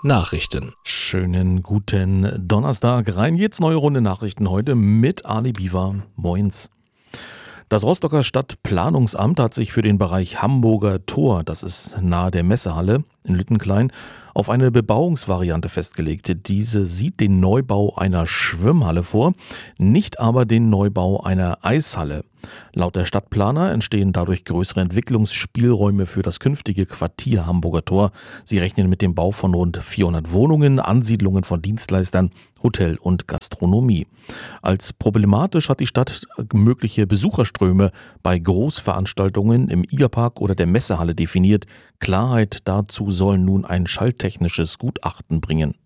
Nachrichten. Schönen guten Donnerstag. Rein geht's, neue Runde Nachrichten heute mit Ali Biwa. Moins. Das Rostocker Stadtplanungsamt hat sich für den Bereich Hamburger Tor, das ist nahe der Messehalle in Lüttenklein, auf eine Bebauungsvariante festgelegt. Diese sieht den Neubau einer Schwimmhalle vor, nicht aber den Neubau einer Eishalle. Laut der Stadtplaner entstehen dadurch größere Entwicklungsspielräume für das künftige Quartier Hamburger Tor. Sie rechnen mit dem Bau von rund 400 Wohnungen, Ansiedlungen von Dienstleistern, Hotel und Gastronomie. Als problematisch hat die Stadt mögliche Besucherströme bei Großveranstaltungen im Igerpark oder der Messehalle definiert. Klarheit dazu soll nun ein schalltechnisches Gutachten bringen.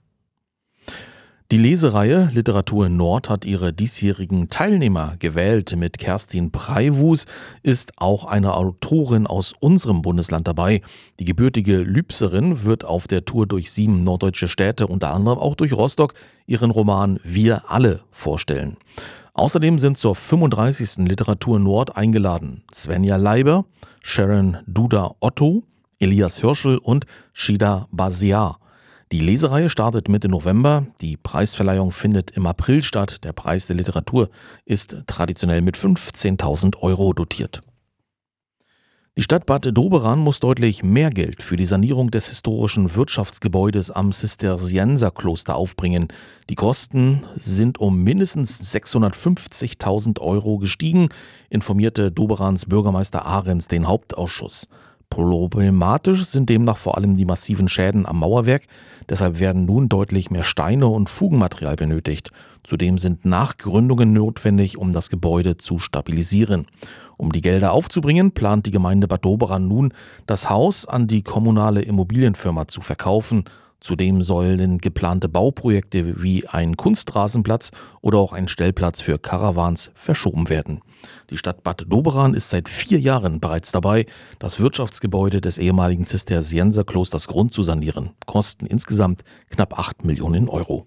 Die Lesereihe Literatur Nord hat ihre diesjährigen Teilnehmer gewählt. Mit Kerstin Breiwus ist auch eine Autorin aus unserem Bundesland dabei. Die gebürtige Lübserin wird auf der Tour durch 7 norddeutsche Städte, unter anderem auch durch Rostock, ihren Roman Wir alle vorstellen. Außerdem sind zur 35. Literatur Nord eingeladen Svenja Leiber, Sharon Duda-Otto, Elias Hirschel und Shida Basiar. Die Lesereihe startet Mitte November. Die Preisverleihung findet im April statt. Der Preis der Literatur ist traditionell mit 15.000 € dotiert. Die Stadt Bad Doberan muss deutlich mehr Geld für die Sanierung des historischen Wirtschaftsgebäudes am Zisterzienserkloster aufbringen. Die Kosten sind um mindestens 650.000 € gestiegen, informierte Doberans Bürgermeister Ahrens den Hauptausschuss. Problematisch sind demnach vor allem die massiven Schäden am Mauerwerk. Deshalb werden nun deutlich mehr Steine und Fugenmaterial benötigt. Zudem sind Nachgründungen notwendig, um das Gebäude zu stabilisieren. Um die Gelder aufzubringen, plant die Gemeinde Bad Doberan nun, das Haus an die kommunale Immobilienfirma zu verkaufen. Zudem sollen geplante Bauprojekte wie ein Kunstrasenplatz oder auch ein Stellplatz für Caravans verschoben werden. Die Stadt Bad Doberan ist seit 4 Jahren bereits dabei, das Wirtschaftsgebäude des ehemaligen Zisterzienserklosters Grund zu sanieren. Kosten insgesamt knapp 8 Millionen €.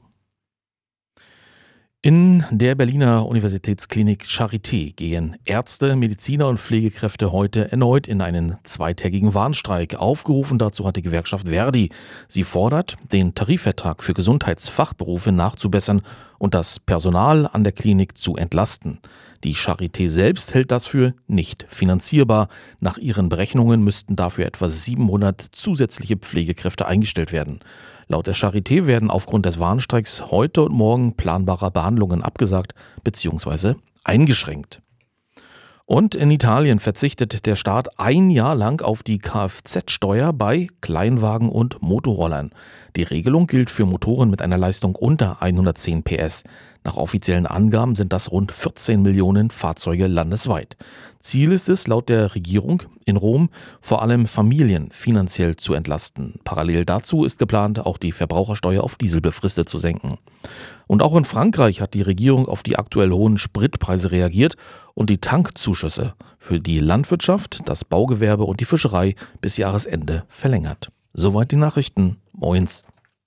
In der Berliner Universitätsklinik Charité gehen Ärzte, Mediziner und Pflegekräfte heute erneut in einen 2-tägigen Warnstreik. Aufgerufen dazu hat die Gewerkschaft Verdi. Sie fordert, den Tarifvertrag für Gesundheitsfachberufe nachzubessern und das Personal an der Klinik zu entlasten. Die Charité selbst hält das für nicht finanzierbar. Nach ihren Berechnungen müssten dafür etwa 700 zusätzliche Pflegekräfte eingestellt werden. Laut der Charité werden aufgrund des Warnstreiks heute und morgen planbare Behandlungen abgesagt bzw. eingeschränkt. Und in Italien verzichtet der Staat 1 Jahr lang auf die Kfz-Steuer bei Kleinwagen und Motorrollern. Die Regelung gilt für Motoren mit einer Leistung unter 110 PS. Nach offiziellen Angaben sind das rund 14 Millionen Fahrzeuge landesweit. Ziel ist es laut der Regierung in Rom, vor allem Familien finanziell zu entlasten. Parallel dazu ist geplant, auch die Verbrauchersteuer auf Diesel befristet zu senken. Und auch in Frankreich hat die Regierung auf die aktuell hohen Spritpreise reagiert und die Tankzuschüsse für die Landwirtschaft, das Baugewerbe und die Fischerei bis Jahresende verlängert. Soweit die Nachrichten. Moins.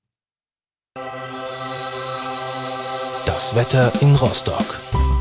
Das Wetter in Rostock.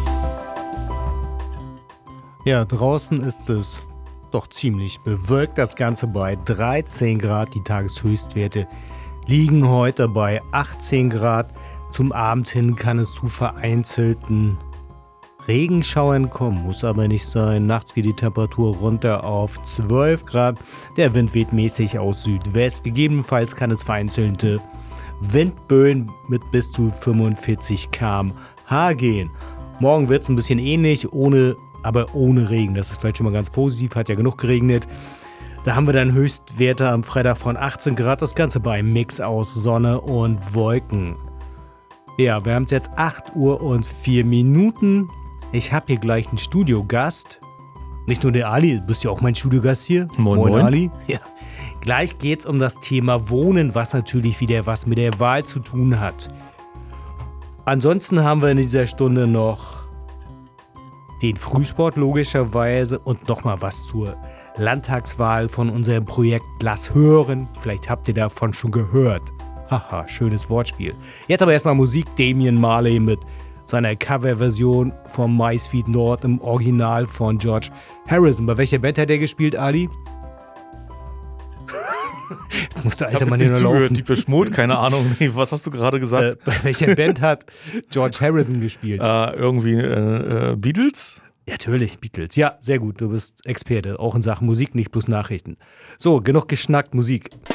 Ja, draußen ist es doch ziemlich bewölkt. Das Ganze bei 13 Grad. Die Tageshöchstwerte liegen heute bei 18 Grad. Zum Abend hin kann es zu vereinzelten Regenschauern kommen, muss aber nicht sein. Nachts geht die Temperatur runter auf 12 Grad. Der Wind weht mäßig aus Südwest. Gegebenenfalls kann es vereinzelte Windböen mit bis zu 45 km/h gehen. Morgen wird es ein bisschen ähnlich, aber ohne Regen. Das ist vielleicht schon mal ganz positiv, hat ja genug geregnet. Da haben wir dann Höchstwerte am Freitag von 18 Grad. Das Ganze bei einem Mix aus Sonne und Wolken. Ja, wir haben es jetzt 8:04 Uhr. Ich habe hier gleich einen Studiogast. Nicht nur der Ali, du bist ja auch mein Studiogast hier. Moin. Ali. Ja. Gleich geht es um das Thema Wohnen, was natürlich wieder was mit der Wahl zu tun hat. Ansonsten haben wir in dieser Stunde noch den Frühsport logischerweise und nochmal was zur Landtagswahl von unserem Projekt Lass hören. Vielleicht habt ihr davon schon gehört. Haha, schönes Wortspiel. Jetzt aber erstmal Musik. Damian Marley mit seiner Coverversion von My Sweet Lord im Original von George Harrison. Bei welcher Band hat er gespielt, Ali? Jetzt musst du Ich alter habe Mann jetzt hier nicht nur zugehört, laufen. Depeche Mode, keine Ahnung. Was hast du gerade gesagt? Bei welcher Band hat George Harrison gespielt? Irgendwie Beatles? Ja, natürlich, Beatles. Ja, sehr gut, du bist Experte, auch in Sachen Musik, nicht bloß Nachrichten. So, genug geschnackt, Musik.